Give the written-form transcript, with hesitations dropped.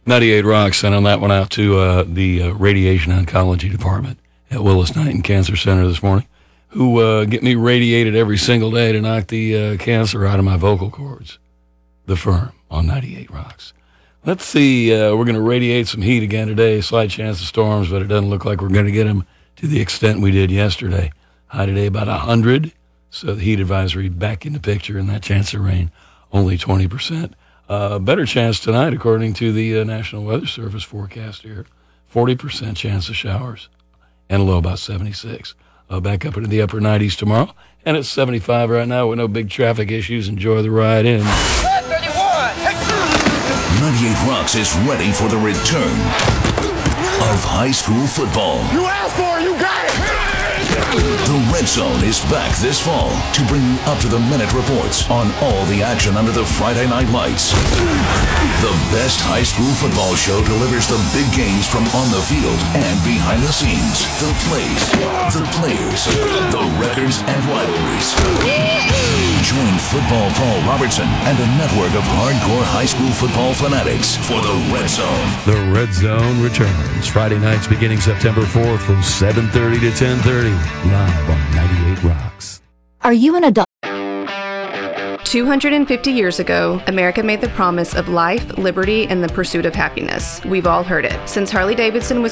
98 Rocks sent on that one out to the Radiation Oncology Department at Willis-Knighton Cancer Center this morning, who get me radiated every single day to knock the cancer out of my vocal cords. The Firm on 98 Rocks. Let's see, we're going to radiate some heat again today. Slight chance of storms, but it doesn't look like we're going to get them to the extent we did yesterday. High today about 100, so the heat advisory back in the picture, and that chance of rain only 20%. Better chance tonight, according to the National Weather Service forecast here. 40% chance of showers and a low about 76. Back up into the upper 90s tomorrow, and it's 75 right now with no big traffic issues. Enjoy the ride in. 98 Rocks is ready for the return of high school football. You asked for it, you got it! The Red Zone is back this fall to bring you up-to-the-minute reports on all the action under the Friday night lights. The best high school football show delivers the big games from on the field and behind the scenes. The plays, the players, the records and rivalries. Join Football Paul Robertson and a network of hardcore high school football fanatics for the Red Zone. The Red Zone returns Friday nights beginning September 4th from 7:30 to 10:30, live on 98 Rocks. Are you an adult? 250 years ago, America made the promise of life, liberty, and the pursuit of happiness. We've all heard it. Since Harley-Davidson was